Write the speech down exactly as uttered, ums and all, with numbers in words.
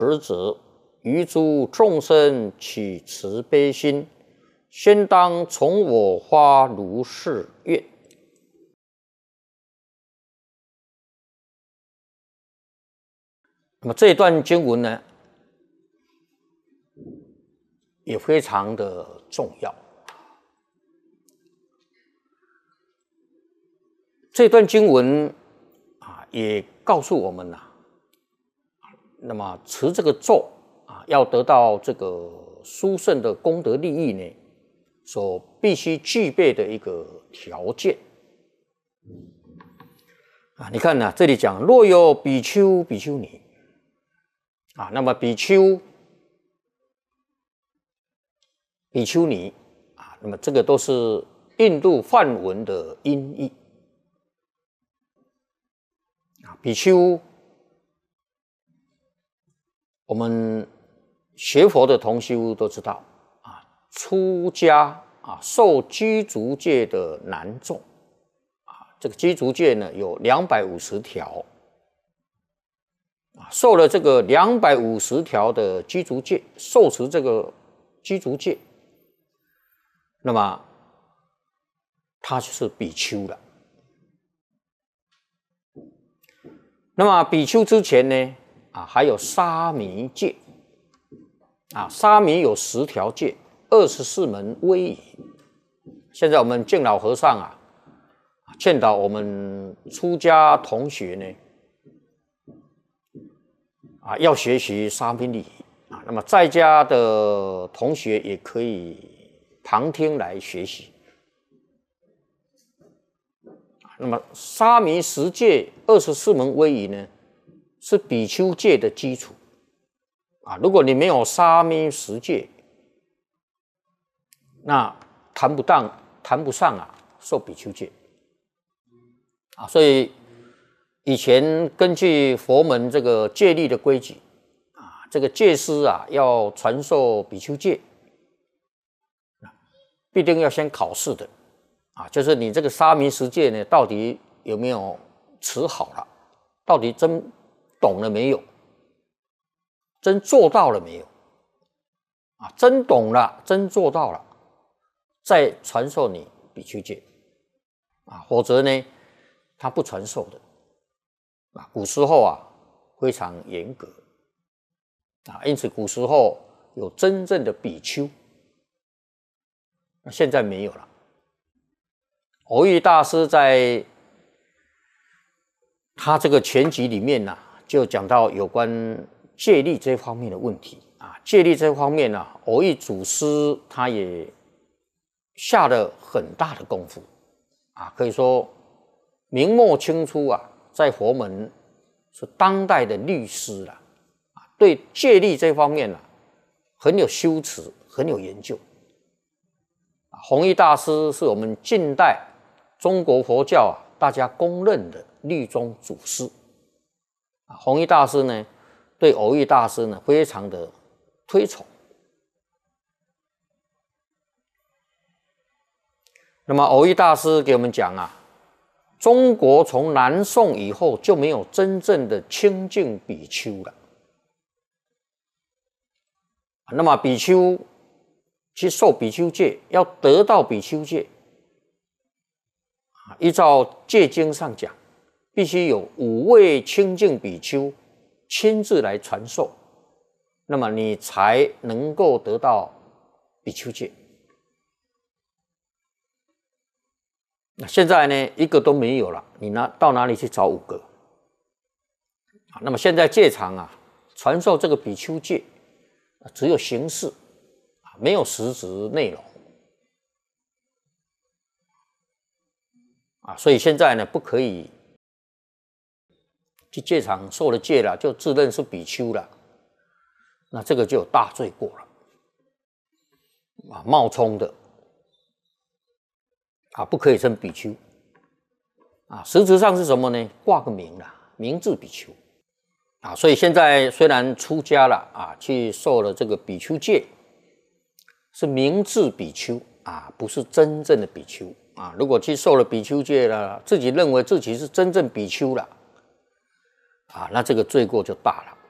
儿子，于诸众生起慈悲心，先当从我发如是愿。那么这一段经文呢，也非常的重要。这段经文啊，也告诉我们呐、啊，那么持这个咒啊，要得到这个殊胜的功德利益呢，所必须具备的一个条件啊。你看呢、啊，这里讲若有比丘、比丘尼啊，那么比丘、比丘尼啊，那么这个都是印度梵文的音译。比丘，我们学佛的同修都知道啊，出家啊受居足戒的男众啊，这个居足戒呢有两百五十条啊，受了这个两百五十条的居足戒，受持这个居足戒，那么他就是比丘了。那么比丘之前呢，啊，还有沙弥戒，啊，沙弥有十条戒，二十四门威仪。现在我们敬老和尚啊，劝导我们出家同学呢，啊，要学习沙弥礼仪啊。那么在家的同学也可以旁听来学习。那么沙弥十戒、二十四门威仪呢，是比丘戒的基础啊。如果你没有沙弥十戒，那谈不当、谈不上啊受比丘戒啊。所以以前根据佛门这个戒律的规矩啊，这个戒师啊要传授比丘戒，必定要先考试的。啊，就是你这个沙弥十戒呢，到底有没有持好了？到底真懂了没有？真做到了没有？啊，真懂了，真做到了，再传授你比丘戒啊，否则呢，他不传授的啊。古时候啊，非常严格啊，因此古时候有真正的比丘，那现在没有了。蕅益大师在他这个全集里面呢、啊，就讲到有关戒律这方面的问题啊。戒律这方面呢、啊，蕅益祖师他也下了很大的功夫啊，可以说明末清初啊，在佛门是当代的律师了啊，对戒律这方面呢、啊，很有修持，很有研究。弘一大师是我们近代中国佛教啊，大家公认的律宗祖师啊。弘一大师呢，对蕅益大师呢，非常的推崇。那么蕅益大师给我们讲啊，中国从南宋以后就没有真正的清净比丘了。那么比丘去受比丘戒，要得到比丘戒，依照戒经上讲，必须有五位清净比丘亲自来传授，那么你才能够得到比丘戒。那现在呢，一个都没有了，你拿到哪里去找五个？那么现在戒场啊，传授这个比丘戒，只有形式，没有实质内容。啊，所以现在呢，不可以去戒场受了戒了，就自认是比丘了，那这个就有大罪过了啊！冒充的啊，不可以称比丘啊，实质上是什么呢？挂个名啦，名字比丘啊。所以现在虽然出家了啊，去受了这个比丘戒，是名字比丘啊，不是真正的比丘。啊，如果去受了比丘戒了，自己认为自己是真正比丘了，啊，那这个罪过就大了。